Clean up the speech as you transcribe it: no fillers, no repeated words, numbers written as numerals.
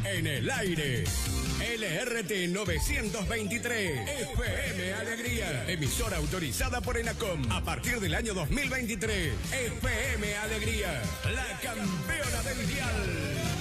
En el aire, LRT 923, FM Alegría. Emisora autorizada por ENACOM. A partir del año 2023, FM Alegría, la campeona del dial.